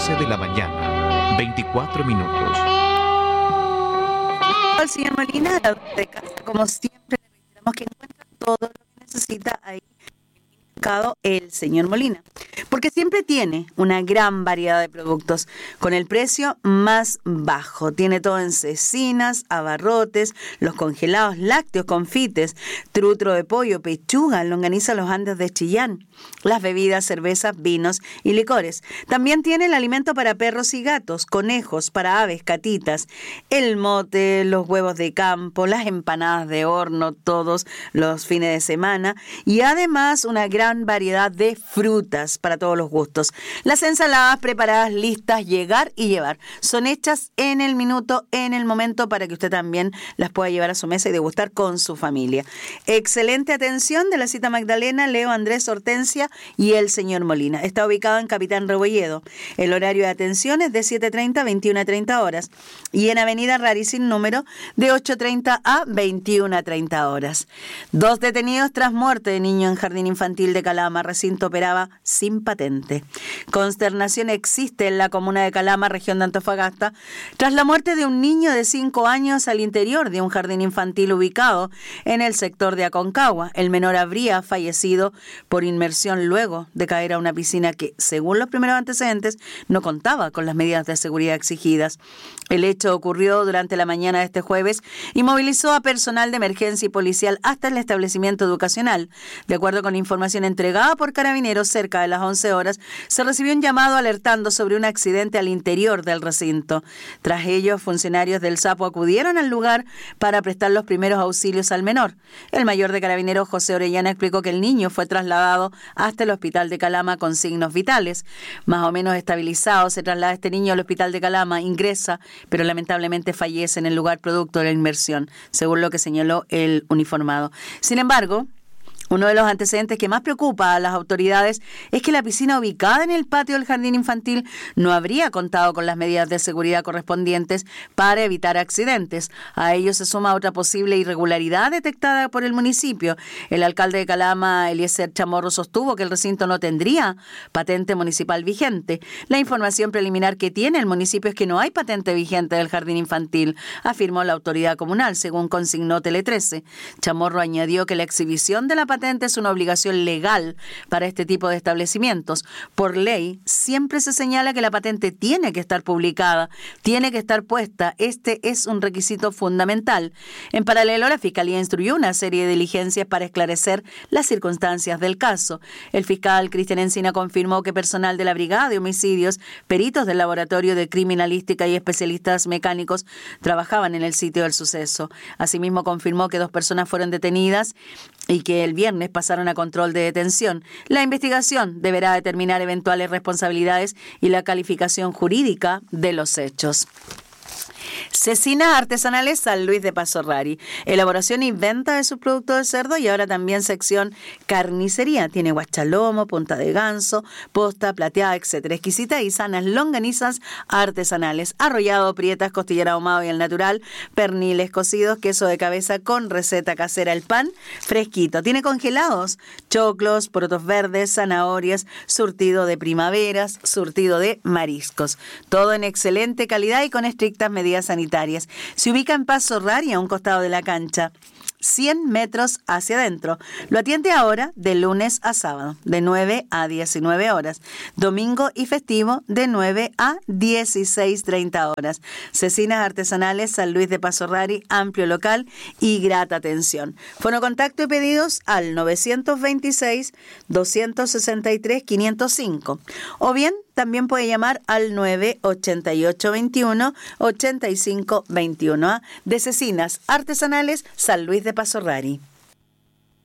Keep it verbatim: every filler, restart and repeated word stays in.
once de la mañana, veinticuatro minutos. Al señor Molina, la dueña de casa, como siempre, le reiteramos que encuentra todo lo que necesita ahí en el mercado el señor Molina, porque siempre tiene una gran variedad de productos con el precio más bajo. Tiene todo en cecinas, abarrotes, los congelados, lácteos, confites, trutro de pollo, pechuga, longaniza Los Andes de Chillán, las bebidas, cervezas, vinos y licores. También tiene el alimento para perros y gatos, conejos, para aves, catitas, el mote, los huevos de campo, las empanadas de horno todos los fines de semana y además una gran variedad de frutas para todos los gustos. Las ensaladas preparadas, listas, llegar y llevar. Son hechas en el minuto, en el momento, para que usted también las pueda llevar a su mesa y degustar con su familia. Excelente atención de la Cita Magdalena, Leo, Andrés, Hortensia y el señor Molina. Está ubicado en Capitán Rebolledo. El horario de atención es de siete treinta a veintiuna treinta horas y en Avenida Rari sin número de ocho treinta a veintiuna treinta horas. Dos detenidos tras muerte de niño en jardín infantil de Calama. Recinto operaba sin patente. Consternación existe en la comuna de Calama, región de Antofagasta, tras la muerte de un niño de cinco años al interior de un jardín infantil ubicado en el sector de Aconcagua. El menor habría fallecido por inmersión luego de caer a una piscina que, según los primeros antecedentes, no contaba con las medidas de seguridad exigidas. El hecho ocurrió durante la mañana de este jueves y movilizó a personal de emergencia y policial hasta el establecimiento educacional. De acuerdo con información entregada por Carabineros, cerca de las once horas, se recibió un llamado alertando sobre un accidente al interior del recinto. Tras ello, funcionarios del SAPO acudieron al lugar para prestar los primeros auxilios al menor. El mayor de Carabineros, José Orellana, explicó que el niño fue trasladado hasta el hospital de Calama con signos vitales. Más o menos estabilizado, se traslada este niño al hospital de Calama, ingresa, pero lamentablemente fallece en el lugar producto de la inmersión, según lo que señaló el uniformado. Sin embargo, uno de los antecedentes que más preocupa a las autoridades es que la piscina ubicada en el patio del jardín infantil no habría contado con las medidas de seguridad correspondientes para evitar accidentes. A ello se suma otra posible irregularidad detectada por el municipio. El alcalde de Calama, Eliezer Chamorro, sostuvo que el recinto no tendría patente municipal vigente. La información preliminar que tiene el municipio es que no hay patente vigente del jardín infantil, afirmó la autoridad comunal, según consignó Tele trece. Chamorro añadió que la exhibición de la patente es una obligación legal para este tipo de establecimientos. Por ley, siempre se señala que la patente tiene que estar publicada, tiene que estar puesta. Este es un requisito fundamental. En paralelo, la Fiscalía instruyó una serie de diligencias para esclarecer las circunstancias del caso. El fiscal Cristian Encina confirmó que personal de la Brigada de Homicidios, peritos del Laboratorio de Criminalística y especialistas mecánicos trabajaban en el sitio del suceso. Asimismo, confirmó que dos personas fueron detenidas y que el viernes pasaron a control de detención. La investigación deberá determinar eventuales responsabilidades y la calificación jurídica de los hechos. Cecinas Artesanales San Luis de Paso Rari. Elaboración y venta de sus productos de cerdo y ahora también sección carnicería. Tiene guachalomo, punta de ganso, posta, plateada, etcétera. Exquisitas y sanas longanizas artesanales. Arrollado, prietas, costillera ahumado y al natural, perniles cocidos, queso de cabeza con receta casera. El pan fresquito. Tiene congelados, choclos, porotos verdes, zanahorias, surtido de primaveras, surtido de mariscos. Todo en excelente calidad y con estrictas medidas sanitarias. Se ubica en Paso Rari, a un costado de la cancha, cien metros hacia adentro. Lo atiende ahora de lunes a sábado, de nueve a diecinueve horas. Domingo y festivo, de nueve a dieciséis treinta horas. Cecinas Artesanales San Luis de Paso Rari, amplio local y grata atención. Fono contacto y pedidos al novecientos veintiséis, doscientos sesenta y tres, quinientos cinco. O bien, también puede llamar al nueve ochenta y ocho veintiuno, ochenta y cinco veintiuno. ¿eh? De Cecinas Artesanales San Luis de Paso Rari.